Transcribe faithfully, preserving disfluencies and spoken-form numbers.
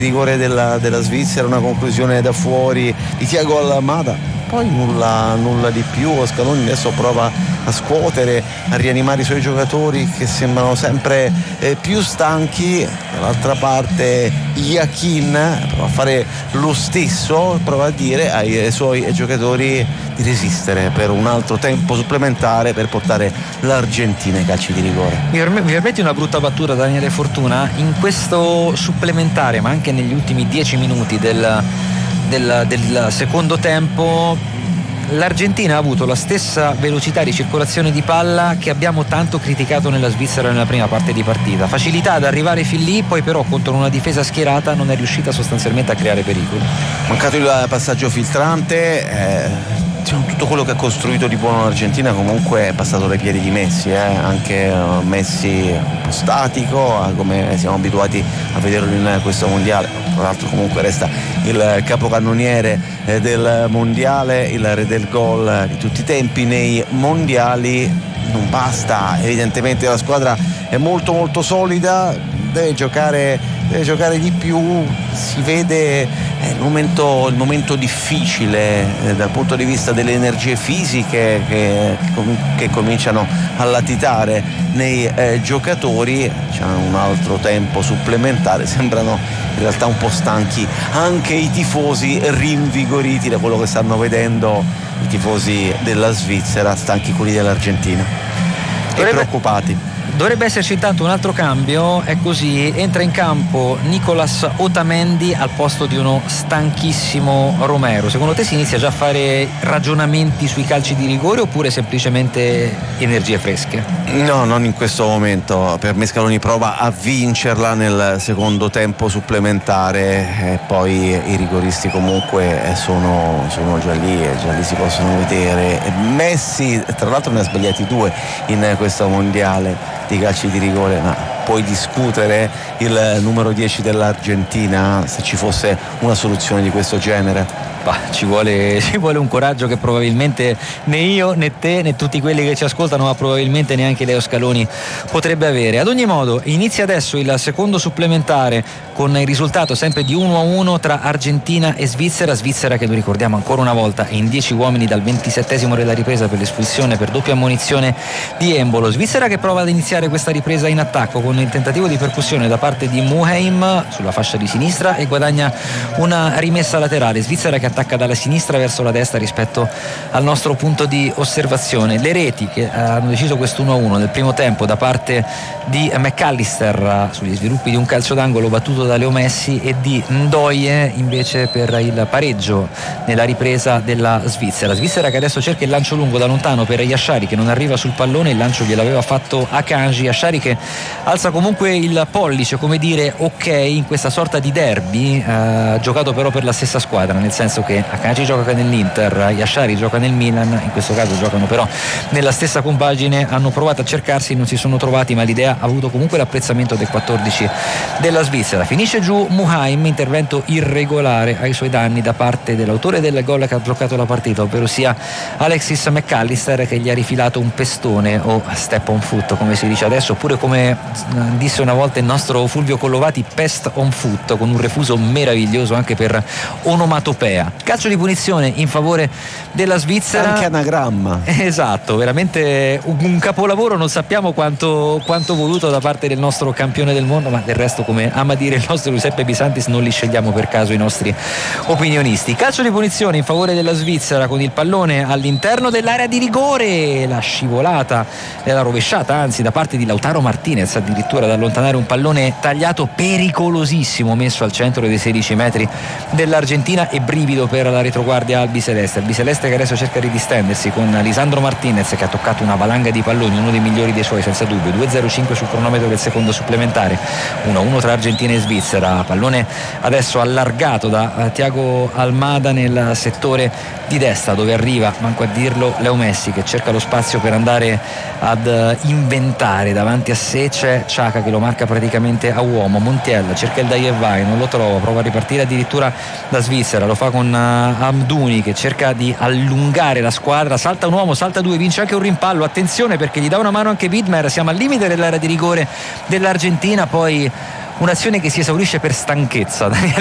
rigore della, della Svizzera, una conclusione da fuori di Thiago Almada, poi nulla, nulla di più. Scaloni adesso prova a scuotere, a rianimare i suoi giocatori che sembrano sempre eh, più stanchi. Dall'altra parte Yakin prova a fare lo stesso, prova a dire ai, ai suoi giocatori di resistere per un altro tempo supplementare per portare l'Argentina ai calci di rigore. Mi permetti una brutta battuta, Daniele Fortuna? In questo supplementare, ma anche negli ultimi dieci minuti del, del, del secondo tempo, l'Argentina ha avuto la stessa velocità di circolazione di palla che abbiamo tanto criticato nella Svizzera nella prima parte di partita. Facilità ad arrivare fin lì, poi però contro una difesa schierata non è riuscita sostanzialmente a creare pericoli. Mancato il passaggio filtrante, eh, tutto quello che ha costruito di buono l'Argentina comunque è passato dai piedi di Messi, eh? Anche Messi un po' statico, come siamo abituati a vederlo in questo mondiale. Tra l'altro comunque resta il capocannoniere del mondiale, il re del gol di tutti i tempi nei mondiali. Non basta, evidentemente la squadra è molto molto solida, deve giocare, deve giocare di più. Si vede eh, il, momento, il momento difficile eh, dal punto di vista delle energie fisiche che, che cominciano a latitare nei eh, giocatori. C'è un altro tempo supplementare, sembrano in realtà un po' stanchi anche i tifosi, rinvigoriti da quello che stanno vedendo i tifosi della Svizzera, stanchi quelli dell'Argentina e Dovrebbe... preoccupati. Dovrebbe esserci intanto un altro cambio, è così, entra in campo Nicolas Otamendi al posto di uno stanchissimo Romero. Secondo te si inizia già a fare ragionamenti sui calci di rigore oppure semplicemente energie fresche? No, non in questo momento. Per me Scaloni prova a vincerla nel secondo tempo supplementare e poi i rigoristi comunque sono, sono già lì e già lì si possono vedere. Messi tra l'altro ne ha sbagliati due in questo mondiale di calci di rigore, ma puoi discutere il numero dieci dell'Argentina se ci fosse una soluzione di questo genere? Bah, ci vuole, ci vuole un coraggio che probabilmente né io né te né tutti quelli che ci ascoltano, ma probabilmente neanche Leo Scaloni potrebbe avere. Ad ogni modo inizia adesso il secondo supplementare con il risultato sempre di uno a uno tra Argentina e Svizzera. Svizzera che, lo ricordiamo ancora una volta, è in dieci uomini dal ventisettesimo della ripresa per l'espulsione per doppia ammonizione di Embolo. Svizzera che prova ad iniziare questa ripresa in attacco con il tentativo di percussione da parte di Muheim sulla fascia di sinistra e guadagna una rimessa laterale. Svizzera che attacca dalla sinistra verso la destra rispetto al nostro punto di osservazione. Le reti che hanno deciso questo uno a uno nel primo tempo da parte di McAllister sugli sviluppi di un calcio d'angolo battuto da Leo Messi e di Ndoye invece per il pareggio nella ripresa della Svizzera. Svizzera che adesso cerca il lancio lungo da lontano per Yashari che non arriva sul pallone, il lancio gliel'aveva fatto Akanji. Yashari che alza comunque il pollice, come dire ok in questa sorta di derby eh, giocato però per la stessa squadra, nel senso che Akanji gioca nell'Inter, Yashari gioca nel Milan, in questo caso giocano però nella stessa compagine, hanno provato a cercarsi, non si sono trovati, ma l'idea ha avuto comunque l'apprezzamento del quattordici della Svizzera. Finisce giù Muheim, intervento irregolare ai suoi danni da parte dell'autore del gol che ha bloccato la partita, ovvero sia Alexis McAllister, che gli ha rifilato un pestone o step on foot come si dice adesso, oppure come disse una volta il nostro Fulvio Collovati, pest on foot, con un refuso meraviglioso anche per onomatopea. Calcio di punizione in favore della Svizzera, anche anagramma, esatto, veramente un capolavoro, non sappiamo quanto, quanto voluto da parte del nostro campione del mondo, ma del resto, come ama dire il nostro Giuseppe Bisantis, non li scegliamo per caso i nostri opinionisti. Calcio di punizione in favore della Svizzera con il pallone all'interno dell'area di rigore, la scivolata, la rovesciata anzi da parte di Lautaro Martinez, addirittura ad allontanare un pallone tagliato pericolosissimo messo al centro dei sedici metri dell'Argentina, e brivido per la retroguardia albiceleste. Albiceleste che adesso cerca di distendersi con Lisandro Martinez che ha toccato una valanga di palloni, uno dei migliori dei suoi senza dubbio. Due zero cinque sul cronometro del secondo supplementare, uno a uno tra Argentina e Svizzera. Pallone adesso allargato da uh, Thiago Almada nel settore di destra, dove arriva, manco a dirlo, Leo Messi che cerca lo spazio per andare ad uh, inventare. Davanti a sé c'è Xhaka che lo marca praticamente a uomo. Montiel cerca il dai e vai, non lo trova, prova a ripartire addirittura da Svizzera, lo fa con uh, Amdouni che cerca di allungare la squadra, salta un uomo, salta due, vince anche un rimpallo, attenzione perché gli dà una mano anche Widmer, siamo al limite dell'area di rigore dell'Argentina, poi un'azione che si esaurisce per stanchezza. Daniele